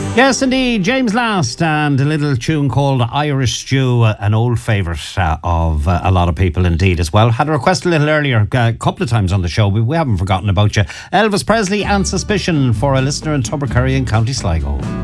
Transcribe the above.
Yes, indeed. James Last and a little tune called Irish Stew, an old favourite of a lot of people indeed as well. Had a request a little earlier, a couple of times on the show, but we haven't forgotten about you. Elvis Presley and Suspicion for a listener in Tubbercurry in County Sligo.